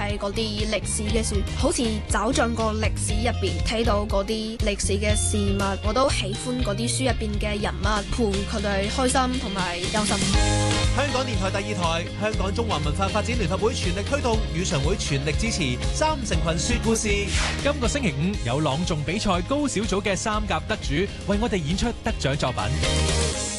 睇嗰啲歷史嘅書，好似走進個歷史入邊，睇到嗰啲歷史嘅事物，我都喜歡嗰啲書入邊嘅人物，陪佢哋開心同埋憂心。 香港電台第2台，香港中華文化發展聯合會全力推動，語常會全力支持三成群說故事。 今個星期5有朗誦比賽高小組嘅3甲得主為我哋演出得獎作品。